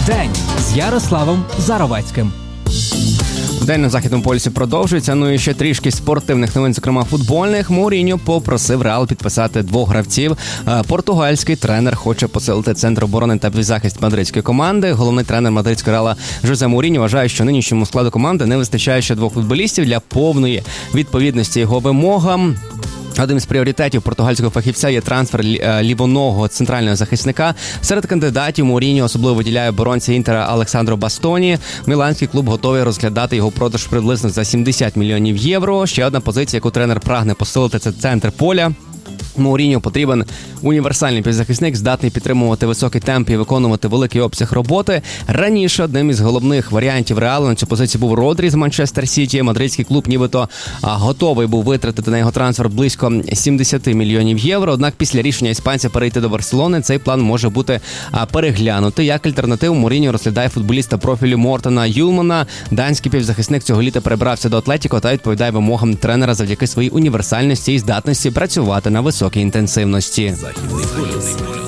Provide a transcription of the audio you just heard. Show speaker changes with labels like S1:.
S1: День з Ярославом Заровецьким.
S2: День на Західному полюсі продовжується. Ну і ще трішки спортивних новин, зокрема футбольних. Мауріньо попросив Реал підписати 2 гравців. Португальський тренер хоче посилити центр оборони та півзахист мадридської команди. Головний тренер мадридського Реала Жозе Мауріньо вважає, що нинішньому складу команди не вистачає ще 2 футболістів для повної відповідності його вимогам. Одним з пріоритетів португальського фахівця є трансфер лівоного центрального захисника. Серед кандидатів Мауріньо особливо виділяє оборонця Інтера Александро Бастоні. Міланський клуб готовий розглядати його продаж приблизно за 70 мільйонів євро. Ще одна позиція, яку тренер прагне посилити, це центр поля. Мауріньо потрібен універсальний півзахисник, здатний підтримувати високий темп і виконувати великий обсяг роботи. Раніше одним із головних варіантів Реалу на цю позицію був Родрі з Манчестер Сіті. Мадридський клуб нібито готовий був витратити на його трансфер близько 70 мільйонів євро. Однак після рішення іспанця перейти до Барселони цей план може бути переглянутий. Як альтернативу Мауріньо розглядає футболіста профілю Мортона Юлмана. Данський півзахисник цього літа перебрався до Атлетіко та відповідає вимогам тренера завдяки своїй універсальності і здатності працювати на високій інтенсивності.
S3: Західний полюс.